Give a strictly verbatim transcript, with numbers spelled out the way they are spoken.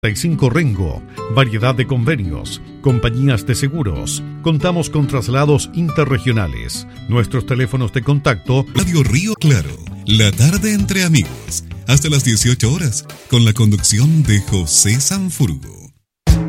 y cinco Rengo, variedad de convenios, compañías de seguros. Contamos con traslados interregionales. Nuestros teléfonos de contacto: Radio Río Claro, la tarde entre amigos, hasta las dieciocho horas, con la conducción de José Sanfurgo.